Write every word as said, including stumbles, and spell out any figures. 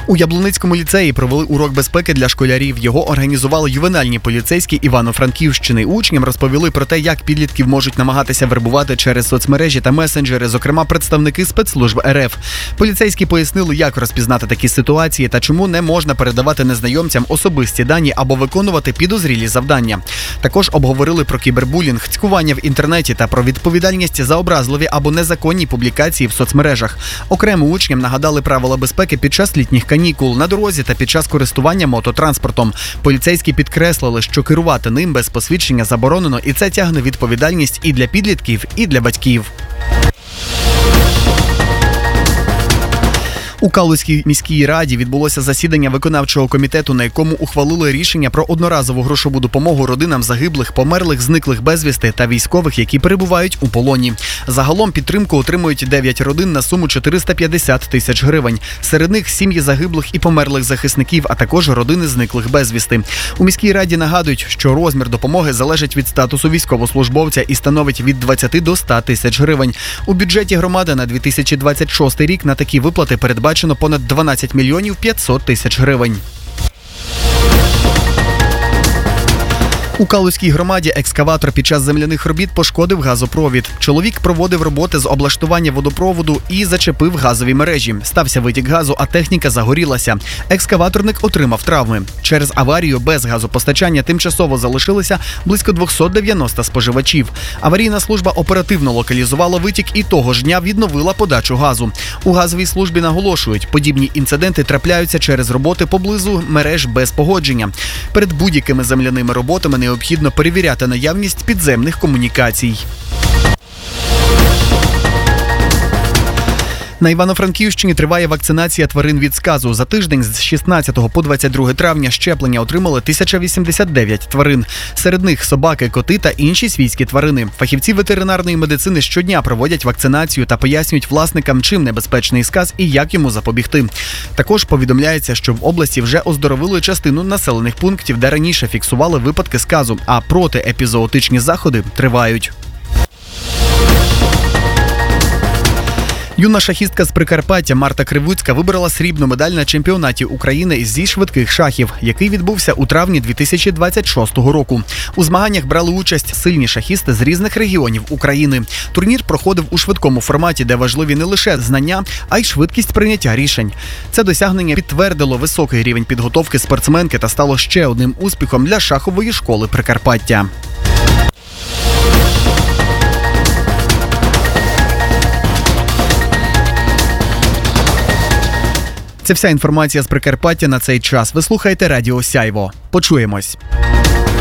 У Яблуницькому ліцеї провели урок безпеки для школярів. Його організували ювенальні поліцейські Івано-Франківщини. Учням розповіли про те, як підлітків можуть намагатися вербувати через соцмережі та месенджери, зокрема представники спецслужб ер еф. Поліцейські пояснили, як розпізнати такі ситуації та чому не можна передавати незнайомцям особисті дані або виконувати підозрілі завдання. Також обговорили про кібербулінг, цькування в інтернеті та про відповідальність за образливі або незаконні публікації в соцмережах. Окремо учням нагадали правила безпеки під час літніх канікул, на дорозі та під час користування мототранспортом. Поліцейські підкреслили, що керувати ним без посвідчення заборонено, і це тягне відповідальність і для підлітків, і для батьків. У Калузькій міській раді відбулося засідання виконавчого комітету, на якому ухвалили рішення про одноразову грошову допомогу родинам загиблих, померлих, зниклих безвісти та військових, які перебувають у полоні. Загалом підтримку отримують дев'ять родин на суму чотириста п'ятдесят тисяч гривень. Серед них сім'ї загиблих і померлих захисників, а також родини зниклих безвісти. У міській раді нагадують, що розмір допомоги залежить від статусу військовослужбовця і становить від двадцяти до ста тисяч гривень. У бюджеті громади на дві тисячі двадцять шостий рік на такі виплати передбачено Бачено понад дванадцять мільйонів п'ятсот тисяч гривень. У Калузькій громаді екскаватор під час земляних робіт пошкодив газопровід. Чоловік проводив роботи з облаштування водопроводу і зачепив газові мережі. Стався витік газу, а техніка загорілася. Екскаваторник отримав травми. Через аварію без газопостачання тимчасово залишилися близько двісті дев'яносто споживачів. Аварійна служба оперативно локалізувала витік і того ж дня відновила подачу газу. У газовій службі наголошують, подібні інциденти трапляються через роботи поблизу мереж без погодження. Перед будь-якими земляними роботами необхідно перевіряти наявність підземних комунікацій. На Івано-Франківщині триває вакцинація тварин від сказу. За тиждень з шістнадцятого по двадцять друге травня щеплення отримали тисяча вісімдесят дев'ять тварин. Серед них собаки, коти та інші свійські тварини. Фахівці ветеринарної медицини щодня проводять вакцинацію та пояснюють власникам, чим небезпечний сказ і як йому запобігти. Також повідомляється, що в області вже оздоровили частину населених пунктів, де раніше фіксували випадки сказу, а протиепізоотичні заходи тривають. Юна шахістка з Прикарпаття Марта Кривуцька вибрала срібну медаль на чемпіонаті України зі швидких шахів, який відбувся у травні дві тисячі двадцять шостого року. У змаганнях брали участь сильні шахісти з різних регіонів України. Турнір проходив у швидкому форматі, де важливі не лише знання, а й швидкість прийняття рішень. Це досягнення підтвердило високий рівень підготовки спортсменки та стало ще одним успіхом для шахової школи Прикарпаття. Це вся інформація з Прикарпаття на цей час. Ви слухаєте Радіо Сяйво. Почуємось.